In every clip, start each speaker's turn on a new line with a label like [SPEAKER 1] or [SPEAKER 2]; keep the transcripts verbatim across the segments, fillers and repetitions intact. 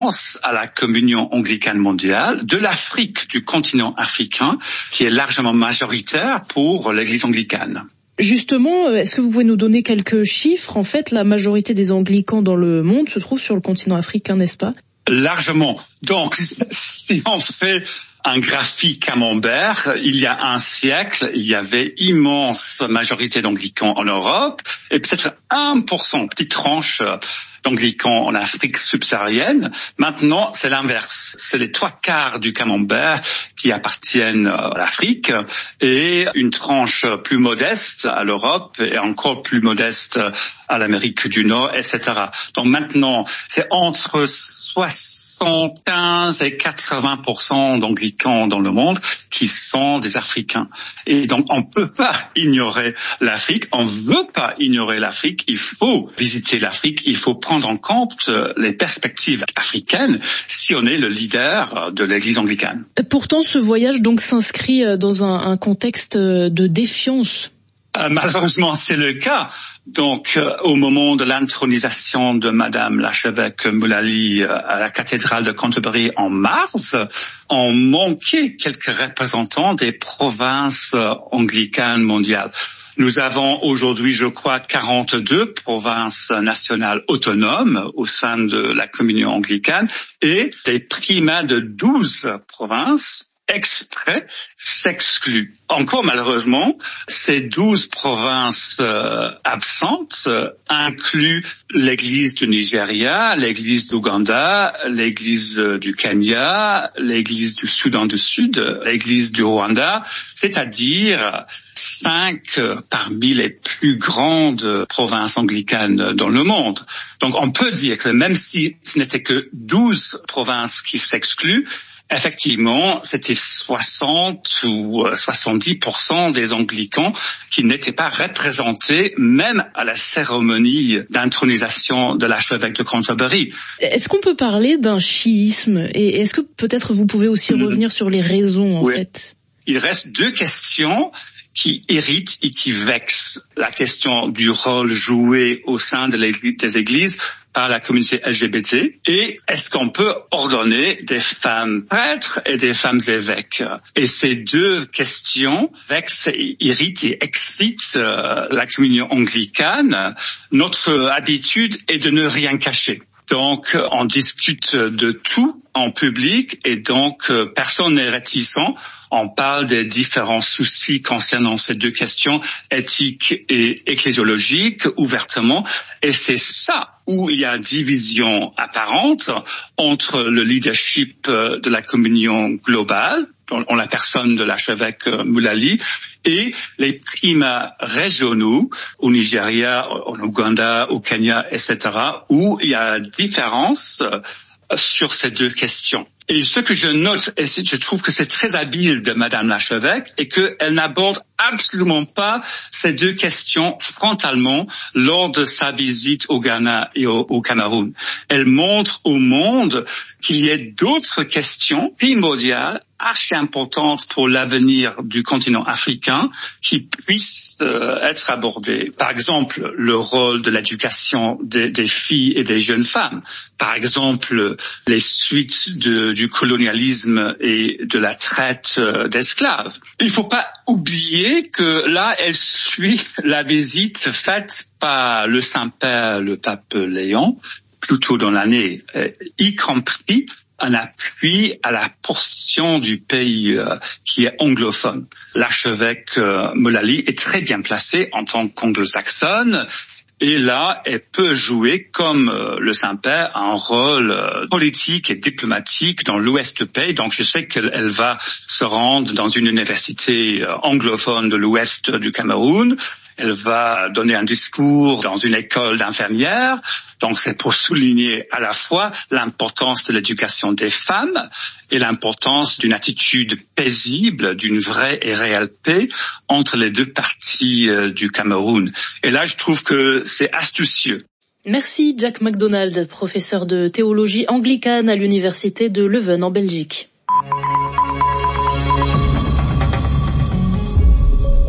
[SPEAKER 1] à la communion anglicane mondiale de l'Afrique, du continent africain, qui est largement majoritaire pour l'Église anglicane.
[SPEAKER 2] Justement, est-ce que vous pouvez nous donner quelques chiffres? En fait, la majorité des anglicans dans le monde se trouve sur le continent africain, n'est-ce pas?
[SPEAKER 1] Largement. Donc, si on fait un graphique camembert, il y a un siècle, il y avait immense majorité d'anglicans en Europe et peut-être un pour cent, petite tranche d'anglicans en Afrique subsaharienne. Maintenant, c'est l'inverse. C'est les trois quarts du camembert qui appartiennent à l'Afrique et une tranche plus modeste à l'Europe et encore plus modeste à l'Amérique du Nord, et cetera. Donc maintenant, c'est entre soixante-quinze et quatre-vingts pour cent d'anglicans dans le monde qui sont des Africains. Et donc, on peut pas ignorer l'Afrique. On veut pas ignorer l'Afrique. Il faut visiter l'Afrique. Il faut prendre en compte les perspectives africaines si on est le leader de l'Église anglicane.
[SPEAKER 2] Pourtant, ce voyage donc s'inscrit dans un, un contexte de défiance.
[SPEAKER 1] Euh, malheureusement, c'est le cas. Donc, euh, au moment de l'intronisation de Madame l'archevêque Mullally euh, à la cathédrale de Canterbury en mars, on manquait quelques représentants des provinces euh, anglicanes mondiales. Nous avons aujourd'hui, je crois, quarante-deux provinces nationales autonomes au sein de la communion anglicane et des primats de douze provinces exprès s'excluent. Encore malheureusement, ces douze provinces euh, absentes euh, incluent l'église du Nigeria, l'église d'Ouganda, l'église euh, du Kenya, l'église du Soudan du Sud, l'église du Rwanda, c'est-à-dire cinq euh, parmi les plus grandes provinces anglicanes dans le monde. Donc on peut dire que même si ce n'était que douze provinces qui s'excluent, effectivement, c'était soixante ou soixante-dix pour cent des anglicans qui n'étaient pas représentés même à la cérémonie d'intronisation de l'archevêque de Canterbury.
[SPEAKER 2] Est-ce qu'on peut parler d'un chiisme? Et est-ce que peut-être vous pouvez aussi mmh. revenir sur les raisons, en
[SPEAKER 1] oui.
[SPEAKER 2] fait?
[SPEAKER 1] Il reste deux questions qui irritent et qui vexent. La question du rôle joué au sein de l'église, des églises par la communauté L G B T et est-ce qu'on peut ordonner des femmes prêtres et des femmes évêques? Et ces deux questions vexent, irritent et excitent euh, la communion anglicane. Notre habitude est de ne rien cacher. Donc, on discute de tout en public et donc personne n'est réticent. On parle des différents soucis concernant ces deux questions éthiques et ecclésiologiques ouvertement. Et c'est ça où il y a division apparente entre le leadership de la communion globale, en la personne de l'archevêque Mullally, et les primats régionaux au Nigeria, en Ouganda, au Kenya, et cetera, où il y a différence sur ces deux questions. Et ce que je note, et je trouve que c'est très habile de Madame l'archevêque, est qu'elle n'aborde absolument pas ces deux questions frontalement lors de sa visite au Ghana et au, au Cameroun. Elle montre au monde qu'il y a d'autres questions primordiales, archi importantes pour l'avenir du continent africain, qui puissent euh, être abordées. Par exemple, le rôle de l'éducation des, des filles et des jeunes femmes. Par exemple, les suites de, du colonialisme et de la traite euh, d'esclaves. Il ne faut pas oublier que là, elle suit la visite faite par le Saint-Père, le pape Léon, plus tôt dans l'année, euh, y compris un appui à la portion du pays euh, qui est anglophone. L'archevêque euh, Mullally est très bien placé en tant qu'anglo-saxonne et là, elle peut jouer, comme euh, le Saint-Père, un rôle euh, politique et diplomatique dans l'ouest du pays. Donc je sais qu'elle va se rendre dans une université euh, anglophone de l'ouest du Cameroun. Elle va donner un discours dans une école d'infirmières. Donc c'est pour souligner à la fois l'importance de l'éducation des femmes et l'importance d'une attitude paisible, d'une vraie et réelle paix entre les deux parties euh, du Cameroun. Et là, je trouve que c'est astucieux.
[SPEAKER 2] Merci Jack MacDonald, professeur de théologie anglicane à l'université de Leuven en Belgique.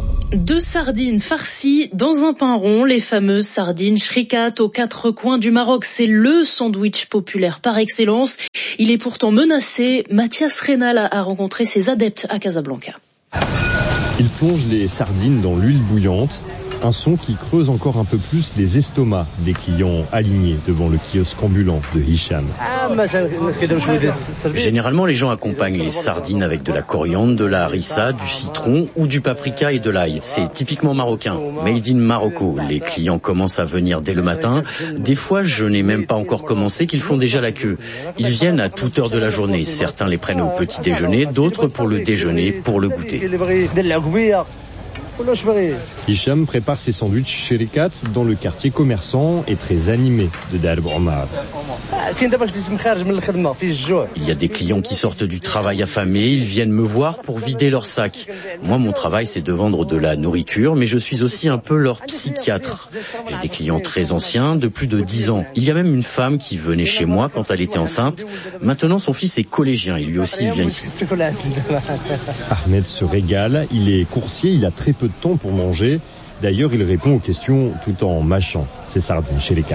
[SPEAKER 2] Deux sardines farcies dans un pain rond, les fameuses sardines shrikat aux quatre coins du Maroc. C'est le sandwich populaire par excellence. Il est pourtant menacé. Mathias Reynal a rencontré ses adeptes à Casablanca.
[SPEAKER 3] Il plonge les sardines dans l'huile bouillante. Un son qui creuse encore un peu plus les estomacs des clients alignés devant le kiosque ambulant de Hicham.
[SPEAKER 4] Généralement, les gens accompagnent les sardines avec de la coriandre, de la harissa, du citron ou du paprika et de l'ail. C'est typiquement marocain, made in Marocco. Les clients commencent à venir dès le matin. Des fois, je n'ai même pas encore commencé qu'ils font déjà la queue. Ils viennent à toute heure de la journée. Certains les prennent au petit déjeuner, d'autres pour le déjeuner, pour le goûter.
[SPEAKER 3] Hicham prépare ses sandwichs shrikat dans le quartier commerçant et très animé de Dar Omar.
[SPEAKER 4] Il y a des clients qui sortent du travail affamés, ils viennent me voir pour vider leur sac. Moi, mon travail, c'est de vendre de la nourriture, mais je suis aussi un peu leur psychiatre. J'ai des clients très anciens, de plus de dix ans. Il y a même une femme qui venait chez moi quand elle était enceinte. Maintenant, son fils est collégien et lui aussi, il vient ici.
[SPEAKER 3] Ahmed se régale, il est coursier, il a très peu de temps pour manger. D'ailleurs, il répond aux questions tout en mâchant ses sardines shrikat.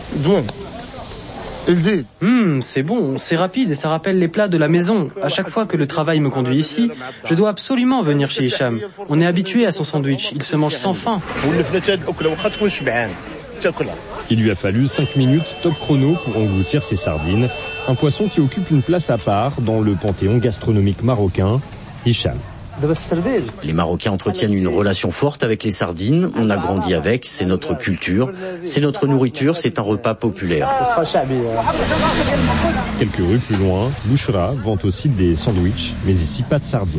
[SPEAKER 5] Hum, c'est bon, c'est rapide et ça rappelle les plats de la maison. À chaque fois que le travail me conduit ici, je dois absolument venir chez Hicham. On est habitué à son sandwich, il se mange sans faim.
[SPEAKER 3] Il lui a fallu cinq minutes top chrono pour engloutir ses sardines, un poisson qui occupe une place à part dans le panthéon gastronomique marocain. Hicham.
[SPEAKER 4] Les Marocains entretiennent une relation forte avec les sardines. On a grandi avec, c'est notre culture, c'est notre nourriture, c'est un repas populaire.
[SPEAKER 3] Quelques rues plus loin, Bouchra vend aussi des sandwichs, mais ici pas de sardines.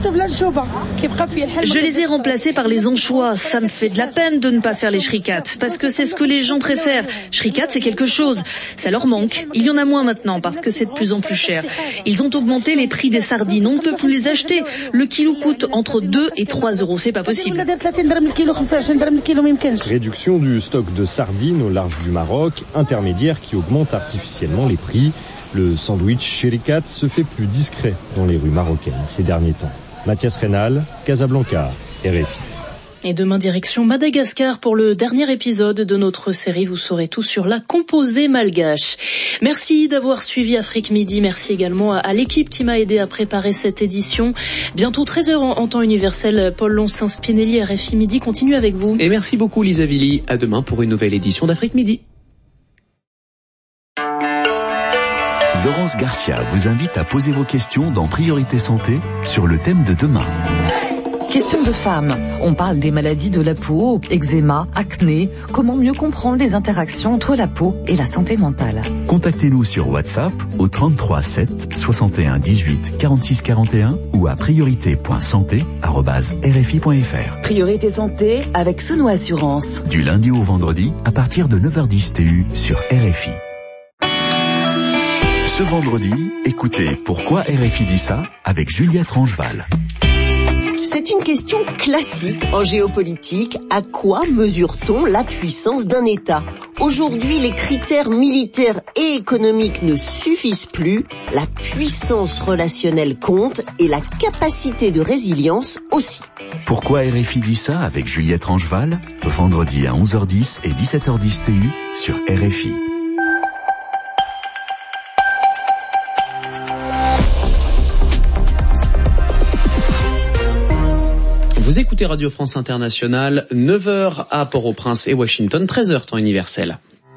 [SPEAKER 6] Je les ai remplacés par les anchois. Ça me fait de la peine de ne pas faire les shrikat, parce que c'est ce que les gens préfèrent. Shrikat, c'est quelque chose. Ça leur manque. Il y en a moins maintenant, parce que c'est de plus en plus cher. Ils ont augmenté les prix des sardines. On ne peut plus les acheter. Le kilo coûte entre deux et trois euros. C'est pas possible.
[SPEAKER 3] Réduction du stock de sardines au large du Maroc, intermédiaire qui augmente artificiellement les prix. Le sandwich shrikat se fait plus discret dans les rues marocaines ces derniers temps. Mathias Reynal, Casablanca, R F I.
[SPEAKER 2] Et demain, direction Madagascar pour le dernier épisode de notre série. Vous saurez tout sur la composée malgache. Merci d'avoir suivi Afrique Midi. Merci également à l'équipe qui m'a aidé à préparer cette édition. Bientôt treize heures en temps universel. Paul Loncin-Spinelli, R F I Midi, continue avec vous.
[SPEAKER 7] Et merci beaucoup Lisa Villy. À demain pour une nouvelle édition d'Afrique Midi.
[SPEAKER 8] Laurence Garcia vous invite à poser vos questions dans Priorité Santé sur le thème de demain.
[SPEAKER 9] Question de femmes. On parle des maladies de la peau, eczéma, acné. Comment mieux comprendre les interactions entre la peau et la santé mentale?
[SPEAKER 8] Contactez-nous sur WhatsApp au trente-trois sept soixante et un dix-huit quarante-six quarante et un ou à priorité point santé arobase r f i point f r.
[SPEAKER 9] Priorité Santé avec Sono Assurance.
[SPEAKER 8] Du lundi au vendredi à partir de neuf heures dix T U sur R F I. Ce vendredi, écoutez Pourquoi R F I dit ça avec Juliette Rangeval.
[SPEAKER 10] C'est une question classique en géopolitique. À quoi mesure-t-on la puissance d'un État? Aujourd'hui, les critères militaires et économiques ne suffisent plus. La puissance relationnelle compte et la capacité de résilience aussi.
[SPEAKER 8] Pourquoi R F I dit ça avec Juliette Rangeval? Vendredi à onze heures dix et dix-sept heures dix T U sur R F I.
[SPEAKER 7] Vous écoutez Radio France Internationale, neuf heures à Port-au-Prince et Washington, treize heures temps universel.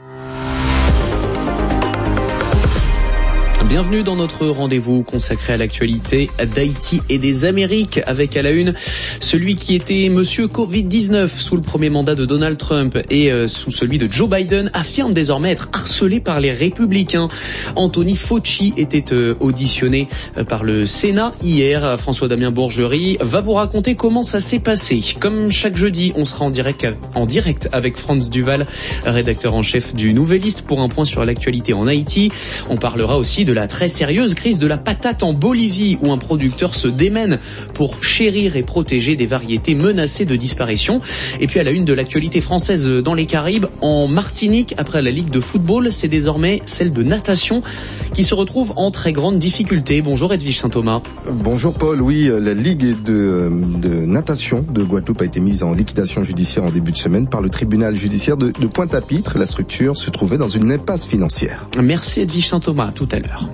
[SPEAKER 7] Bienvenue dans notre rendez-vous consacré à l'actualité d'Haïti et des Amériques, avec à la une celui qui était monsieur covid dix-neuf sous le premier mandat de Donald Trump et euh, sous celui de Joe Biden affirme désormais être harcelé par les républicains. Anthony Fauci était euh, auditionné euh, par le Sénat hier. François-Damien Bourgerie va vous raconter comment ça s'est passé. Comme chaque jeudi, on sera en direct, en direct avec Franz Duval, rédacteur en chef du Nouvelliste, pour un point sur l'actualité en Haïti. On parlera aussi de la la très sérieuse crise de la patate en Bolivie, où un producteur se démène pour chérir et protéger des variétés menacées de disparition. Et puis à la une de l'actualité française dans les Caraïbes, en Martinique, après la Ligue de football, c'est désormais celle de natation qui se retrouve en très grande difficulté. Bonjour Edwige Saint-Thomas.
[SPEAKER 11] Bonjour Paul, oui, la Ligue de, de natation de Guadeloupe a été mise en liquidation judiciaire en début de semaine par le tribunal judiciaire de, de Pointe-à-Pitre. La structure se trouvait dans une impasse financière.
[SPEAKER 7] Merci Edwige Saint-Thomas, à tout à l'heure.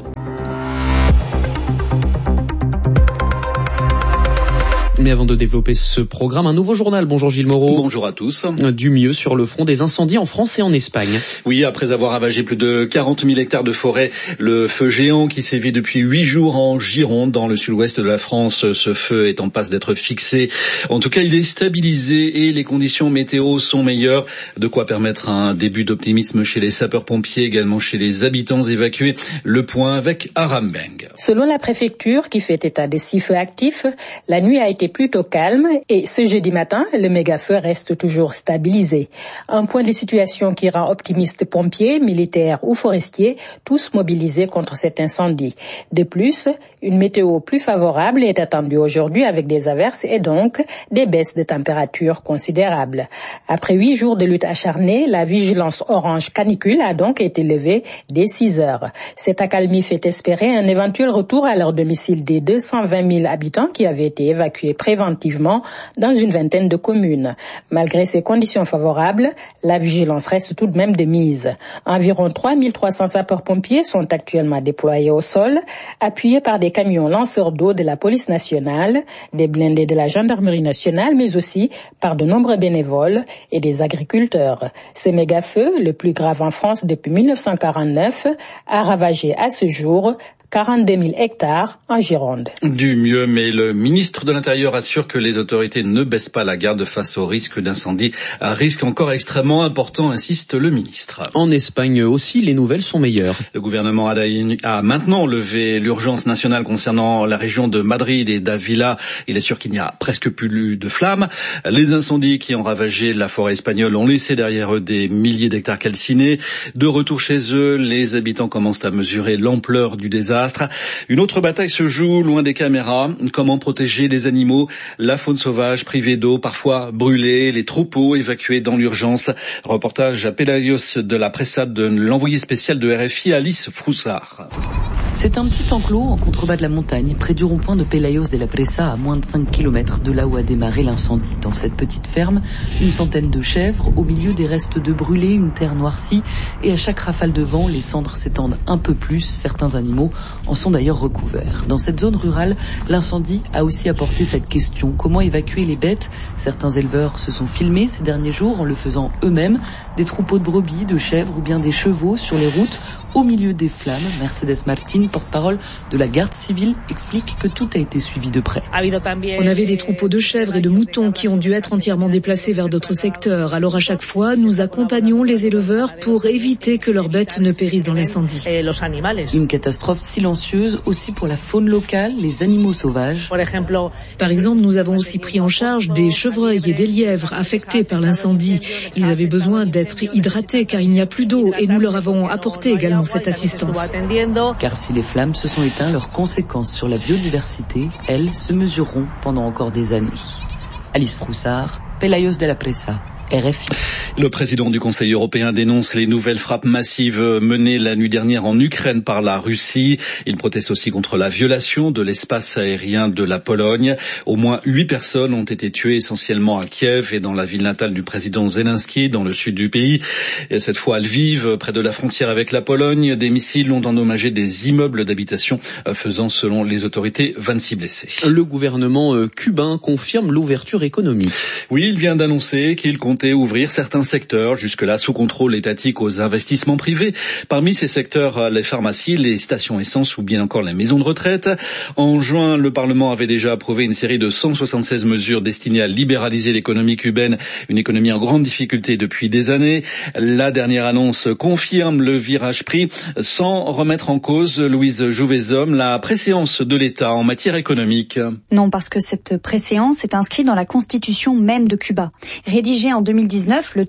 [SPEAKER 7] Mais avant de développer ce programme, un nouveau journal. Bonjour Gilles Moreau.
[SPEAKER 12] Bonjour à tous.
[SPEAKER 7] Du mieux sur le front des incendies en France et en Espagne.
[SPEAKER 12] Oui, après avoir ravagé plus de quarante mille hectares de forêt, le feu géant qui sévit depuis huit jours en Gironde, dans le sud-ouest de la France, ce feu est en passe d'être fixé. En tout cas, il est stabilisé et les conditions météo sont meilleures. De quoi permettre un début d'optimisme chez les sapeurs-pompiers, également chez les habitants évacués. Le point avec Aram Beng.
[SPEAKER 13] Selon la préfecture, qui fait état des six feux actifs, la nuit a été plutôt calme et ce jeudi matin, le méga-feu reste toujours stabilisé. Un point de situation qui rend optimistes pompiers, militaires ou forestiers, tous mobilisés contre cet incendie. De plus, une météo plus favorable est attendue aujourd'hui avec des averses et donc des baisses de température considérables. Après huit jours de lutte acharnée, la vigilance orange canicule a donc été levée dès six heures. Cette accalmie fait espérer un éventuel retour à leur domicile des deux cent vingt mille habitants qui avaient été évacués préventivement dans une vingtaine de communes. Malgré ces conditions favorables, la vigilance reste tout de même de mise. Environ trois mille trois cents sapeurs-pompiers sont actuellement déployés au sol, appuyés par des camions lanceurs d'eau de la police nationale, des blindés de la gendarmerie nationale, mais aussi par de nombreux bénévoles et des agriculteurs. Ce méga-feu, le plus grave en France depuis mille neuf cent quarante-neuf, a ravagé à ce jour quarante-deux mille hectares en Gironde.
[SPEAKER 12] Du mieux, mais le ministre de l'Intérieur assure que les autorités ne baissent pas la garde face au risque d'incendie. Un risque encore extrêmement important, insiste le ministre.
[SPEAKER 7] En Espagne aussi, les nouvelles sont meilleures.
[SPEAKER 12] Le gouvernement a, a maintenant levé l'urgence nationale concernant la région de Madrid et d'Avila. Il assure qu'il n'y a presque plus de flammes. Les incendies qui ont ravagé la forêt espagnole ont laissé derrière eux des milliers d'hectares calcinés. De retour chez eux, les habitants commencent à mesurer l'ampleur du désastre. Une autre bataille se joue loin des caméras. Comment protéger les animaux, la faune sauvage privée d'eau, parfois brûlée, les troupeaux évacués dans l'urgence. Reportage à Pelayos de la Pressa de l'envoyé spécial de R F I, Alice Froussard.
[SPEAKER 14] C'est un petit enclos en contrebas de la montagne, près du rond-point de Pelayos de la Pressa, à moins de cinq kilomètres de là où a démarré l'incendie. Dans cette petite ferme, une centaine de chèvres, au milieu des restes de brûlés, une terre noircie, et à chaque rafale de vent, les cendres s'étendent un peu plus. Certains animaux en sont d'ailleurs recouverts. Dans cette zone rurale, l'incendie a aussi apporté cette question. Comment évacuer les bêtes ? Certains éleveurs se sont filmés ces derniers jours en le faisant eux-mêmes. Des troupeaux de brebis, de chèvres ou bien des chevaux sur les routes au milieu des flammes. Mercedes Martin, porte-parole de la garde civile, explique que tout a été suivi de près.
[SPEAKER 15] On avait des troupeaux de chèvres et de moutons qui ont dû être entièrement déplacés vers d'autres secteurs. Alors à chaque fois, nous accompagnons les éleveurs pour éviter que leurs bêtes ne périssent dans l'incendie.
[SPEAKER 14] Une catastrophe silencieuse aussi pour la faune locale, les animaux sauvages.
[SPEAKER 15] Par exemple, nous avons aussi pris en charge des chevreuils et des lièvres affectés par l'incendie. Ils avaient besoin d'être hydratés car il n'y a plus d'eau et nous leur avons apporté également cette assistance.
[SPEAKER 14] Car si les flammes se sont éteintes, leurs conséquences sur la biodiversité, elles, se mesureront pendant encore des années. Alice Froussard, Pelayos de la Pressa, R F I.
[SPEAKER 12] Le président du Conseil européen dénonce les nouvelles frappes massives menées la nuit dernière en Ukraine par la Russie. Il proteste aussi contre la violation de l'espace aérien de la Pologne. Au moins huit personnes ont été tuées, essentiellement à Kiev et dans la ville natale du président Zelensky, dans le sud du pays. Et cette fois à Lviv, près de la frontière avec la Pologne, des missiles ont endommagé des immeubles d'habitation, faisant, selon les autorités, vingt-six blessés.
[SPEAKER 7] Le gouvernement cubain confirme l'ouverture économique.
[SPEAKER 12] Oui, il vient d'annoncer qu'il comptait ouvrir certains secteurs, jusque-là sous contrôle étatique, aux investissements privés. Parmi ces secteurs, les pharmacies, les stations essence ou bien encore les maisons de retraite. En juin, le Parlement avait déjà approuvé une série de cent soixante-seize mesures destinées à libéraliser l'économie cubaine, une économie en grande difficulté depuis des années. La dernière annonce confirme le virage pris sans remettre en cause, Louise Jouvezhomme, la préséance de l'État en matière économique.
[SPEAKER 16] Non, parce que cette préséance est inscrite dans la constitution même de Cuba. Rédigée en deux mille dix-neuf, le texte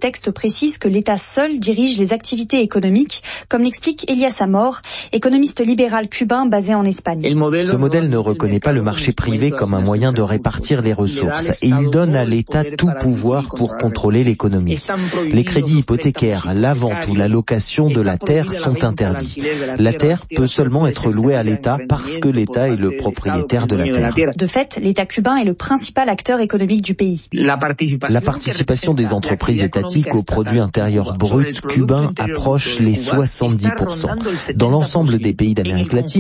[SPEAKER 16] texte précise que l'État seul dirige les activités économiques, comme l'explique Elias Amor, économiste libéral cubain basé en Espagne.
[SPEAKER 17] Ce modèle ne reconnaît pas le marché privé comme un moyen de répartir les ressources et il donne à l'État tout pouvoir pour contrôler l'économie. Les crédits hypothécaires, la vente ou la location de la terre sont interdits. La terre peut seulement être louée à l'État parce que l'État est le propriétaire de la terre.
[SPEAKER 16] De fait, l'État cubain est le principal acteur économique du pays.
[SPEAKER 17] La participation des entreprises étatiques au produit intérieur brut cubain approche les soixante-dix pour cent. Dans l'ensemble des pays d'Amérique latine,